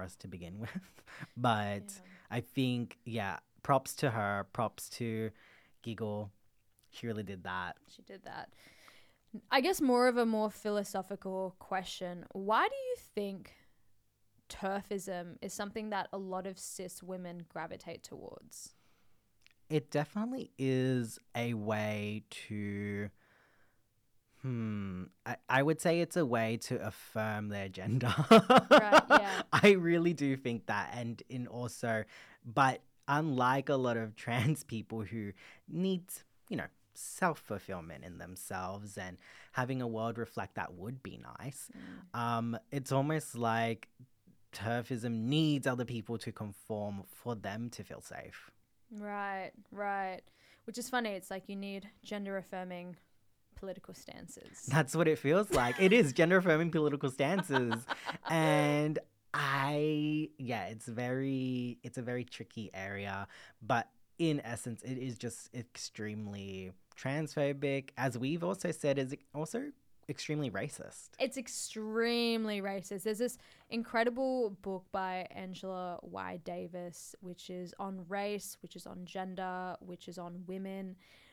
us to begin with. But Yeah. I think, yeah, props to her, props to Giggle. She really did that. She did that. I guess more of a more philosophical question. Why do you think turfism is something that a lot of cis women gravitate towards? It definitely is a way to, I would say it's a way to affirm their gender. Right, yeah. I really do think that. And in also, but unlike a lot of trans people who need, self fulfillment in themselves and having a world reflect that would be nice, it's almost like turfism needs other people to conform for them to feel safe. Right, right. Which is funny. It's like you need gender affirming political stances. That's what it feels like. It is gender affirming political stances. And it's a very tricky area, but in essence, it is just extremely transphobic. As we've also said, is also extremely racist. It's extremely racist. There's this incredible book by Angela Y. Davis, which is on race, which is on gender, which is on women.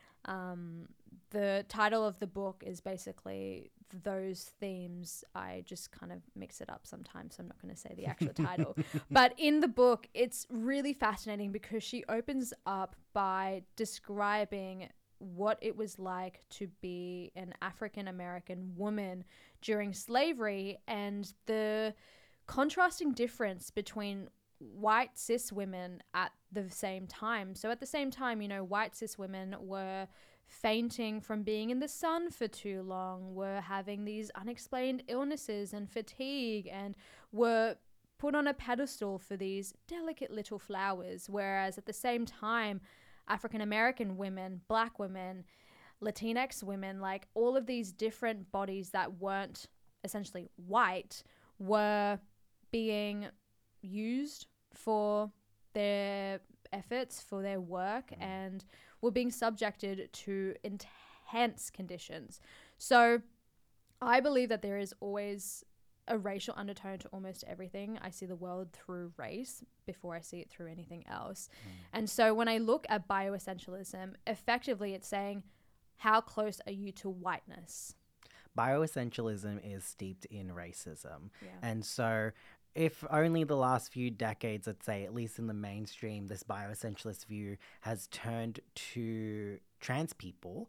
The title of the book is basically those themes. I just kind of mix it up sometimes, so I'm not going to say the actual title. But in the book, it's really fascinating because she opens up by describing what it was like to be an African American woman during slavery and the contrasting difference between white cis women at the same time. So at the same time, white cis women were fainting from being in the sun for too long, were having these unexplained illnesses and fatigue, and were put on a pedestal for these delicate little flowers. Whereas at the same time, African American women, Black women, Latinx women, like all of these different bodies that weren't essentially white were being used for their efforts, for their work, and were being subjected to intense conditions. So I believe that there is always a racial undertone to almost everything. I see the world through race before I see it through anything else. And so when I look at bioessentialism, effectively it's saying, how close are you to whiteness? Bioessentialism is steeped in racism. Yeah. And so, if only the last few decades, I'd say, at least in the mainstream, this bioessentialist view has turned to trans people,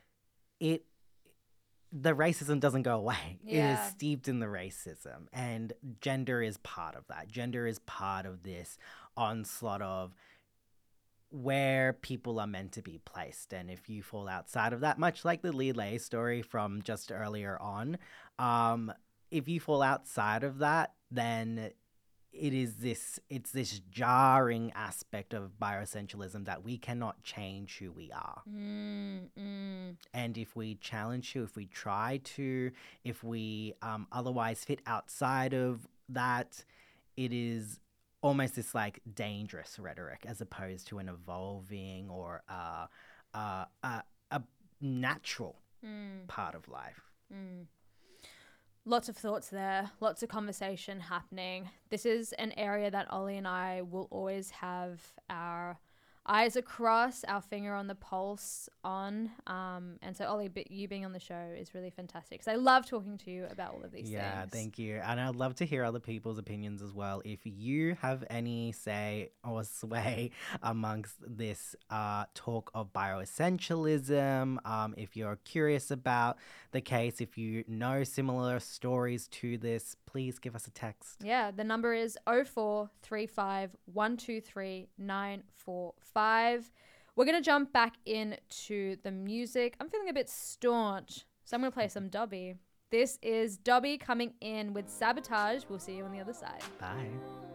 the racism doesn't go away. It is Yeah. steeped in the racism. And gender is part of that. Gender is part of this onslaught of where people are meant to be placed. And if you fall outside of that, much like the Lee Lay story from just earlier on, if you fall outside of that, then it's this jarring aspect of bioessentialism that we cannot change who we are. And if we challenge who, if we try to, if we otherwise fit outside of that, it is almost this like dangerous rhetoric as opposed to an evolving or a natural part of life. Lots of thoughts there, lots of conversation happening. This is an area that Ollie and I will always have our eyes across, our finger on the pulse on. And so, Ollie, you being on the show is really fantastic because I love talking to you about all of these things. Yeah, thank you. And I'd love to hear other people's opinions as well. If you have any say or sway amongst this talk of bioessentialism, if you're curious about the case, if you know similar stories to this, please give us a text. Yeah, the number is 0435 123 945. We're going to jump back into the music. I'm feeling a bit staunch, so I'm going to play some Dobby. This is Dobby coming in with Sabotage. We'll see you on the other side. Bye.